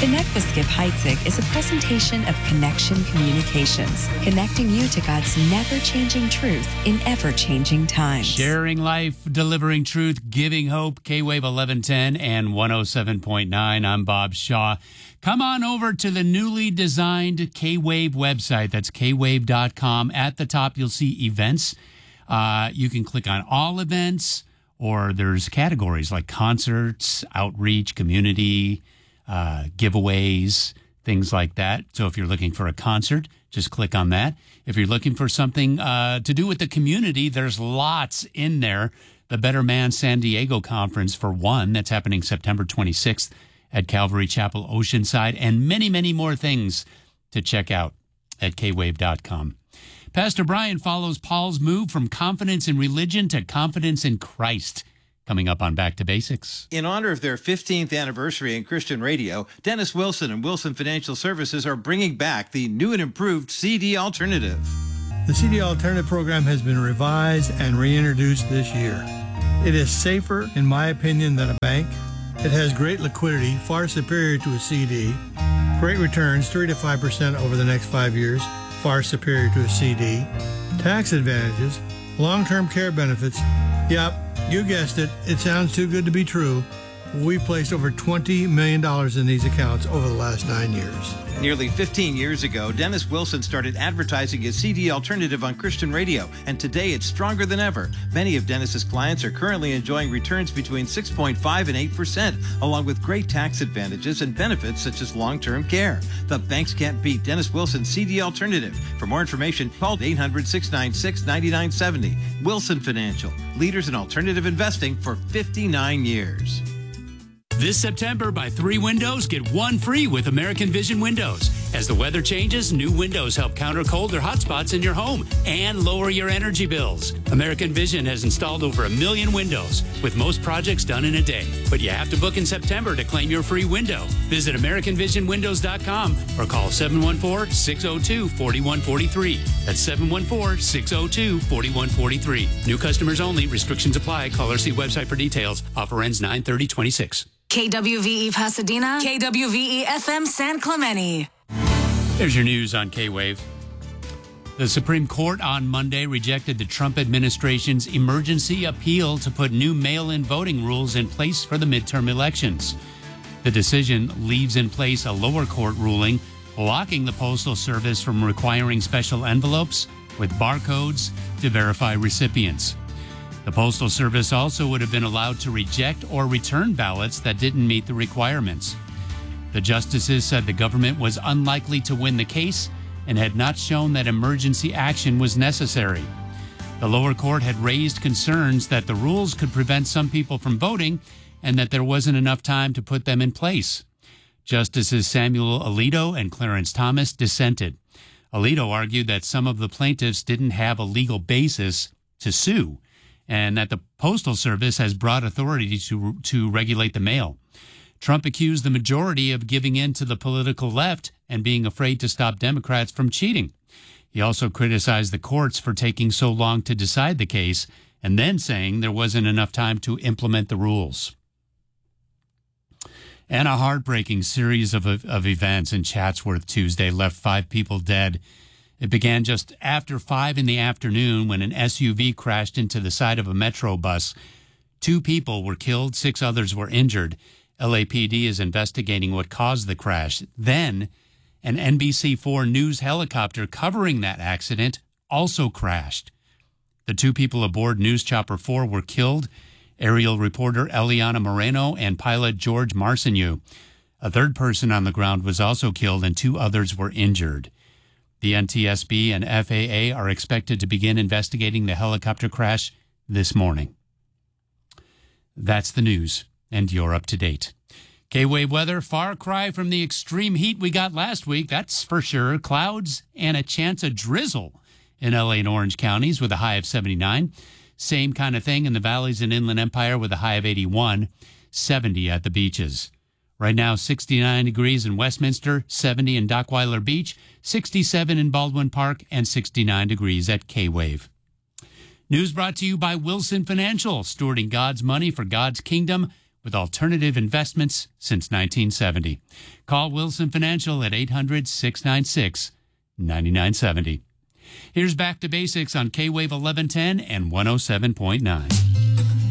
Connect with Skip Heitzig is a presentation of Connection Communications, connecting you to God's never-changing truth in ever-changing times. Sharing life, delivering truth, giving hope, K-Wave 1110 and 107.9. I'm Bob Shaw. Come on over to the newly designed K-Wave website. That's kwave.com. At the top, you'll see events. You can click on all events, or there's categories like concerts, outreach, community, giveaways, things like that. So if you're looking for a concert, just click on that. If you're looking for something to do with the community, there's lots in there. The Better Man San Diego Conference, for one, that's happening September 26th at Calvary Chapel Oceanside, and many, many more things to check out at kwave.com. Pastor Brian follows Paul's move from confidence in religion to confidence in Christ. Coming up on Back to Basics. In honor of their 15th anniversary in Christian radio, Dennis Wilson and Wilson Financial Services are bringing back the new and improved CD Alternative. The CD Alternative program has been revised and reintroduced this year. It is safer, in my opinion, than a bank. It has great liquidity, far superior to a CD. Great returns, 3 to 5% over the next 5 years, far superior to a CD. Tax advantages, long-term care benefits. Yep, you guessed it. It sounds too good to be true. We placed over $20 million in these accounts over the last 9 years. Nearly 15 years ago, Dennis Wilson started advertising his CD Alternative on Christian radio, and today it's stronger than ever. Many of Dennis's clients are currently enjoying returns between 6.5 and 8%, along with great tax advantages and benefits such as long-term care. The banks can't beat Dennis Wilson's CD Alternative. For more information, call 800-696-9970. Wilson Financial, leaders in alternative investing for 59 years. This September, buy 3 windows, get 1 free with American Vision Windows. As the weather changes, new windows help counter cold or hot spots in your home and lower your energy bills. American Vision has installed over 1 million windows, with most projects done in a day. But you have to book in September to claim your free window. Visit AmericanVisionWindows.com or call 714-602-4143. That's 714-602-4143. New customers only. Restrictions apply. Call or see website for details. Offer ends 9/30/26. KWVE Pasadena, KWVE FM San Clemente. There's your news on K-Wave. The Supreme Court on Monday rejected the Trump administration's emergency appeal to put new mail-in voting rules in place for the midterm elections. The decision leaves in place a lower court ruling blocking the Postal Service from requiring special envelopes with barcodes to verify recipients. The Postal Service also would have been allowed to reject or return ballots that didn't meet the requirements. The justices said the government was unlikely to win the case and had not shown that emergency action was necessary. The lower court had raised concerns that the rules could prevent some people from voting and that there wasn't enough time to put them in place. Justices Samuel Alito and Clarence Thomas dissented. Alito argued that some of the plaintiffs didn't have a legal basis to sue, and that the Postal Service has broad authority to regulate the mail. Trump accused the majority of giving in to the political left and being afraid to stop Democrats from cheating. He also criticized the courts for taking so long to decide the case and then saying there wasn't enough time to implement the rules. And a heartbreaking series of events in Chatsworth Tuesday left 5 people dead. It began just after 5 in the afternoon when an SUV crashed into the side of a Metro bus. 2 people were killed, 6 others were injured. LAPD is investigating what caused the crash. Then, an NBC4 News helicopter covering that accident also crashed. The 2 people aboard News Chopper 4 were killed, aerial reporter Eliana Moreno and pilot George Marcineau. A 3rd person on the ground was also killed and 2 others were injured. The NTSB and FAA are expected to begin investigating the helicopter crash this morning. That's the news, and you're up to date. K-Wave weather, far cry from the extreme heat we got last week, that's for sure. Clouds and a chance of drizzle in LA and Orange counties with a high of 79. Same kind of thing in the valleys and Inland Empire with a high of 81, 70 at the beaches. Right now, 69 degrees in Westminster, 70 in Dockweiler Beach, 67 in Baldwin Park, and 69 degrees at K-Wave. News brought to you by Wilson Financial, stewarding God's money for God's kingdom with alternative investments since 1970. Call Wilson Financial at 800-696-9970. Here's Back to Basics on K-Wave 1110 and 107.9.